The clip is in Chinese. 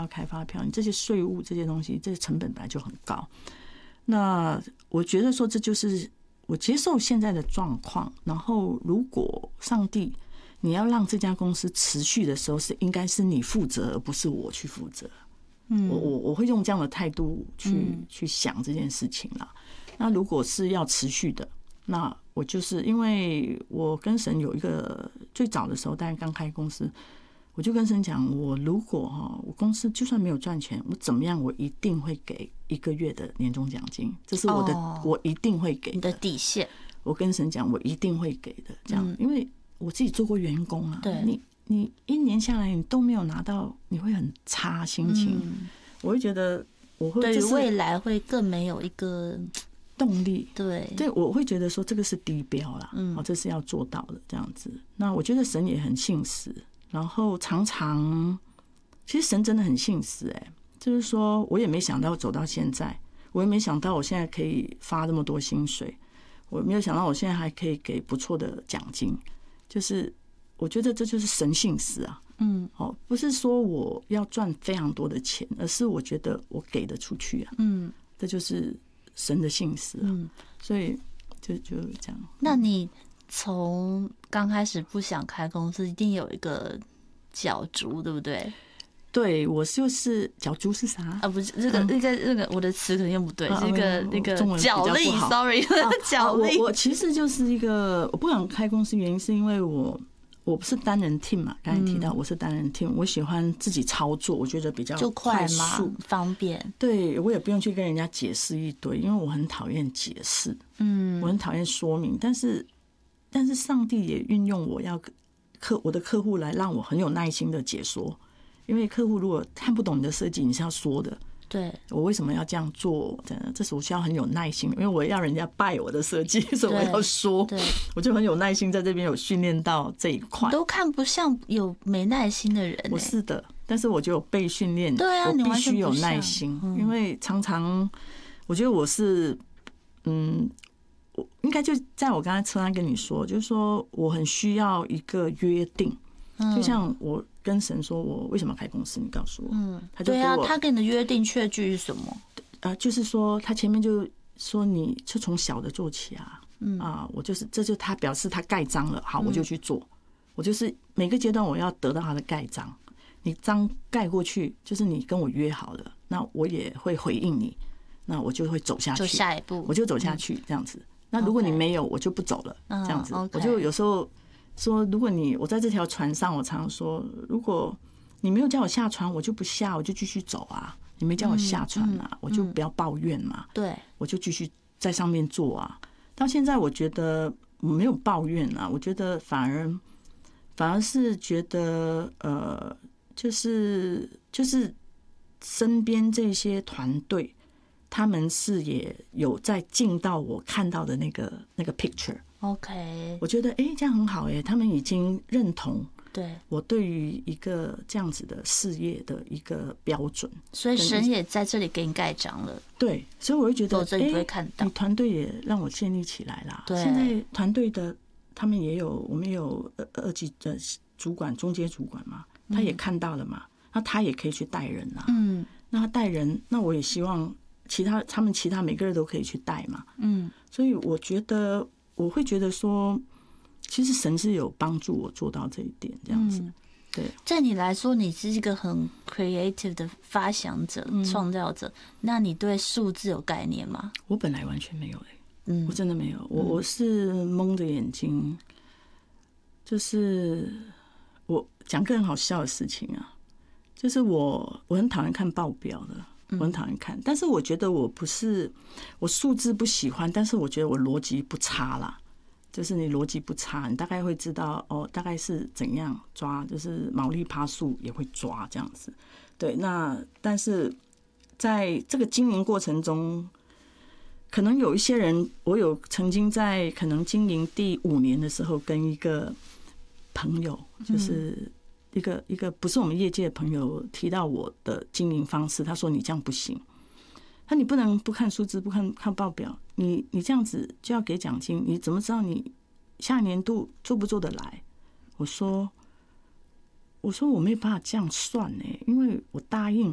要开发票，你这些税务这些东西，这些成本本来就很高。那我觉得说这就是我接受现在的状况，然后如果上帝你要让这家公司持续的时候，应该是你负责，而不是我去负责。我会用这样的态度去想这件事情啦。那如果是要持续的，那我就是因为我跟神有一个最早的时候，大概刚开公司，我就跟神讲，我如果我公司就算没有赚钱，我怎么样，我一定会给1个月的年终奖金，这是我的，我一定会给的， 你的底线。我跟神讲，我一定会给的，这样，因为我自己做过员工啊， 对， 你1年下来你都没有拿到，你会很差心情。我会觉得我会对于未来会更没有一个动力。 对， 我会觉得说这个是低标啦，这是要做到的这样子。那我觉得神也很信实，然后常常其实神真的很信实就是说我也没想到走到现在，我也没想到我现在可以发这么多薪水，我没有想到我现在还可以给不错的奖金，就是我觉得这就是神信实啊。不是说我要赚非常多的钱，而是我觉得我给得出去啊。这就是神的信实啊。所以就这样。 那你从刚开始不想开公司，一定有一个角逐，对不对？ 对，我就是角逐是啥啊？ 不是那个，我的词可能用不对，是那个角力 ，sorry， 角力。 我其实就是一个，我不想开公司，原因是因为我不是单人 team 嘛，刚才提到我是单人 team，我喜欢自己操作，我觉得比较就快嘛，方便。 对，我也不用去跟人家解释一堆，因为我很讨厌解释，我很讨厌说明。但是上帝也运用我的客户来让我很有耐心的解说，因为客户如果看不懂你的设计，你是要说的。 对， 我为什么要这样做？这是我需要很有耐心，因为我要人家拜我的设计，所以我要说，我就很有耐心，在这边有训练到这一块。 都看不像有没耐心的人。 我是的，但是我就有被训练， 对啊， 我必须有耐心，因为常常我觉得我是，我应该就在我刚才车上跟你说，就是说我很需要一个约定，就像我跟神说我为什么要开公司，你告诉我。他就对啊，他跟你的约定确据是什么？ 就是说他前面就说你就从小的做起啊，我就是这就他表示他盖章了，好，我就去做，我就是每个阶段我要得到他的盖章，你章盖过去，就是你跟我约好了，那我也会回应你，那我就会走下去， 就下一步我就走下去这样子。那如果你没有，我就不走了，这样子。我就有时候说，如果我在这条船上，我常说，如果你没有叫我下船，我就不下，我就继续走啊。你没叫我下船啊，我就不要抱怨嘛。 对， 我就继续在上面做啊。到现在，我觉得我没有抱怨啊，我觉得反而是觉得就是身边这些团队，他们是也有在进到我看到的那个 picture。OK， 我觉得这样很好他们已经认同我对于一个这样子的事业的一个标准， 所以神也在这里给你盖章了。 对，所以我会觉得， 你不会看到， 你团队也让我建立起来啦。现在团队的他们也有，我们也有2级的主管、中阶主管嘛，他也看到了嘛，那他也可以去带人啊。那他带人，那我也希望他们其他每个人都可以去带嘛。所以我觉得我会觉得说，其实神是有帮助我做到这一点，这样子。对， 在你来说，你是一个很 creative 的发想者、创造者，那你对数字有概念吗？ 我本来完全没有我真的没有，我是蒙着眼睛。就是我讲个很好笑的事情啊，就是我很讨厌看报表的。我很讨厌看，但是我觉得我数字不喜欢，但是我觉得我逻辑不差啦。就是你逻辑不差，你大概会知道大概是怎样抓，就是毛利趴数也会抓这样子。对，那但是在这个经营过程中，可能有一些人，我有曾经在可能经营第5年的时候，跟一个朋友，就是一个不是我们业界的朋友提到我的经营方式，他说你这样不行，你不能不看数字，不看报表，你这样子就要给奖金，你怎么知道你下年度做不做得来？我说我没有办法这样算因为我答应